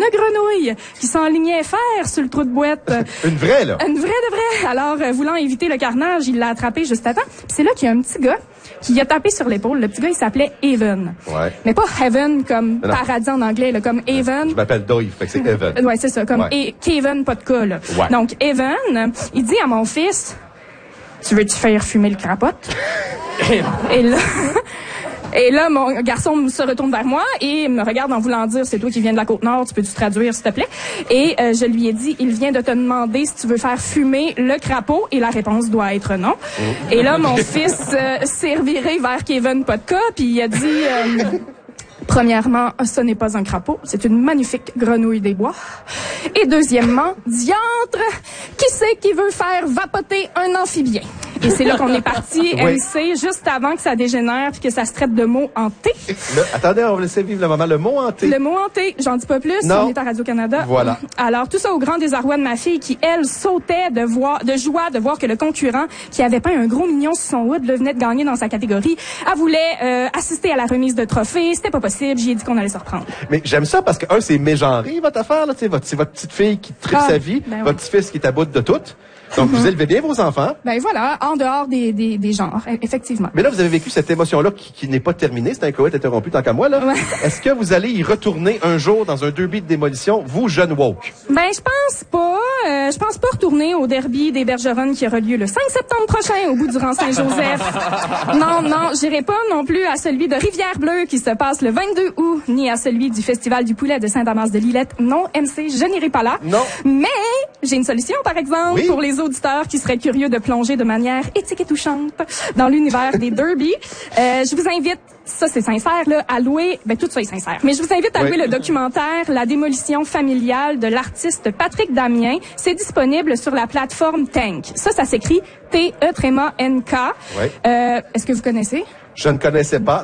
grenouille qui s'enlignait faire sur le trou de boîte. Une vraie, là? Une vraie de vraie. Alors, voulant éviter le carnage, il l'a attrapé juste à temps. Puis c'est là qu'il y a un petit gars qui a tapé sur l'épaule. Le petit gars, il s'appelait Evan. Ouais. Mais pas Heaven comme paradis en anglais, là, comme Evan. Je m'appelle Dave, fait que c'est Evan. Ouais, c'est ça, comme Kevin, pas de cas, là. Ouais. Donc, Evan, il dit à mon fils, tu veux-tu faire fumer le crapote? Et là, mon garçon se retourne vers moi et me regarde en voulant dire, c'est toi qui viens de la Côte-Nord, tu peux-tu traduire, s'il te plaît? Et je lui ai dit, il vient de te demander si tu veux faire fumer le crapaud, et la réponse doit être non. Et là, mon fils s'est reviré vers Kevin Podka, puis il a dit... Premièrement, ce n'est pas un crapaud, c'est une magnifique grenouille des bois. Et deuxièmement, diantre, qui c'est qui veut faire vapoter un amphibien? Et c'est là qu'on est parti, MC, juste avant que ça dégénère puis que ça se traite de mots hantés. Attendez, on va laisser vivre le moment. Le mot hanté. Le mot hanté, j'en dis pas plus, non. On est à Radio-Canada. Voilà. Alors, tout ça au grand désarroi de ma fille qui, elle, sautait de joie de voir que le concurrent, qui avait peint un gros mignon sur son hood, venait de gagner dans sa catégorie. Elle voulait assister à la remise de trophées, c'était pas possible, j'ai dit qu'on allait se reprendre. Mais j'aime ça parce que, c'est mégenré, votre affaire, là, c'est votre petite fille qui tripe sa vie, votre petit-fils qui est à bout de tout. Donc, vous élevez bien vos enfants. Ben voilà, en dehors des genres, effectivement. Mais là, vous avez vécu cette émotion-là qui n'est pas terminée. C'est un coït interrompu tant qu'à moi, là. Ouais. Est-ce que vous allez y retourner un jour dans un derby de démolition, vous, jeune woke? Ben, je pense pas. Je pense pas retourner au derby des Bergeronnes qui aura lieu le 5 septembre prochain au bout du rang Saint-Joseph. Non, j'irai pas non plus à celui de Rivière-Bleue qui se passe le 22 août, ni à celui du Festival du poulet de Saint-Damas-de-Lillette. Non, MC, je n'irai pas là. Non. Mais j'ai une solution, par exemple, pour les auditeurs qui seraient curieux de plonger de manière éthique et touchante dans l'univers des derbies. Je vous invite, ça c'est sincère, là, à louer, tout ça est sincère, mais je vous invite à louer le documentaire La démolition familiale de l'artiste Patrick Damien. C'est disponible sur la plateforme Tank. Ça s'écrit T-E-N-K. Est-ce que vous connaissez? Je ne connaissais pas.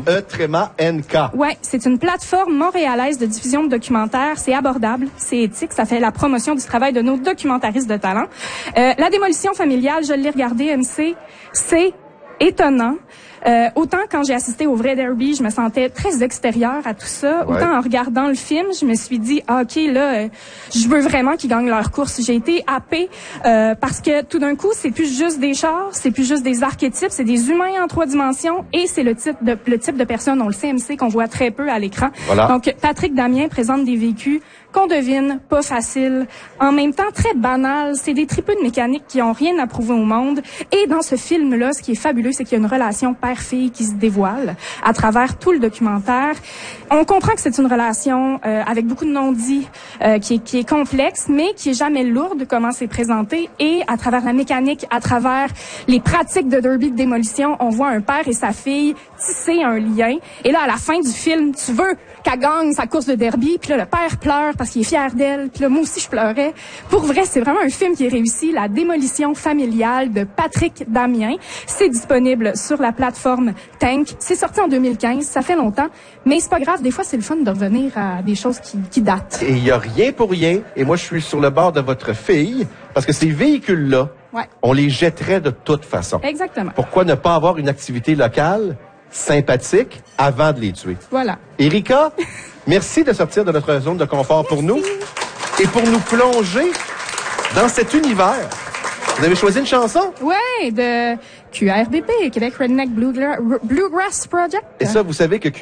T-E-N-K. Ouais, c'est une plateforme montréalaise de diffusion de documentaires. C'est abordable, c'est éthique, ça fait la promotion du travail de nos documentaristes de talent. La démolition familiale, je l'ai regardée, MC, c'est étonnant. Autant quand j'ai assisté au vrai derby, je me sentais très extérieure à tout ça. Autant en regardant le film, je me suis dit, OK, là, je veux vraiment qu'ils gagnent leur course. J'ai été happée parce que tout d'un coup, c'est plus juste des chars, c'est plus juste des archétypes, c'est des humains en 3 dimensions et c'est le type de personne, on le sait, MC, qu'on voit très peu à l'écran. Voilà. Donc, Patrick Damien présente des vécus qu'on devine pas facile, en même temps très banal. C'est des tripeux de mécanique qui ont rien à prouver au monde. Et dans ce film-là, ce qui est fabuleux, c'est qu'il y a une relation père-fille qui se dévoile à travers tout le documentaire. On comprend que c'est une relation avec beaucoup de non-dits, qui est complexe, mais qui est jamais lourde, comment c'est présenté. Et à travers la mécanique, à travers les pratiques de derby de démolition, on voit un père et sa fille tisser un lien. Et là, à la fin du film, tu veux qu'elle gagne sa course de derby, puis là, le père pleure parce qu'il est fier d'elle, puis là, moi aussi, je pleurais. Pour vrai, c'est vraiment un film qui est réussi, La démolition familiale de Patrick Damien. C'est disponible sur la plateforme Tank. C'est sorti en 2015, ça fait longtemps, mais c'est pas grave, des fois, c'est le fun de revenir à des choses qui datent. Et il y a rien pour rien, et moi, je suis sur le bord de votre fille, parce que ces véhicules-là, on les jetterait de toute façon. Exactement. Pourquoi ne pas avoir une activité locale sympathique avant de les tuer? Voilà. Erika, merci de sortir de notre zone de confort pour nous et pour nous plonger dans cet univers. Vous avez choisi une chanson? Oui, de QRBP, Québec Redneck Bluegrass Project. Et ça, vous savez que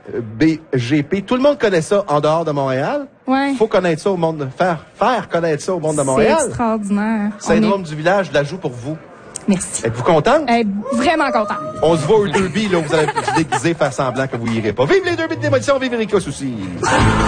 QRBGP, tout le monde connaît ça en dehors de Montréal. Ouais. Faut connaître ça au monde, faire connaître ça au monde de Montréal. C'est extraordinaire. Syndrome du village, de la joue pour vous. Merci. Êtes-vous contente? Vraiment contente. On se voit au derby, là, vous allez vous déguiser, faire semblant que vous irez pas. Vive les derby de démolition, vive Erika Soucy!